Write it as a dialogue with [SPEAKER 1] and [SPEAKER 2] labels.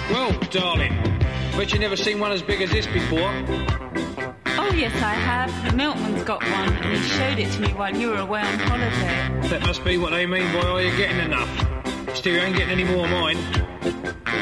[SPEAKER 1] Well, darling, bet you never seen one as big as this before.
[SPEAKER 2] Oh, yes, I have. The milkman's got one, and he showed it to me while you were away on holiday.
[SPEAKER 1] That must be what they mean by are you getting enough? Still, you ain't getting any more of mine.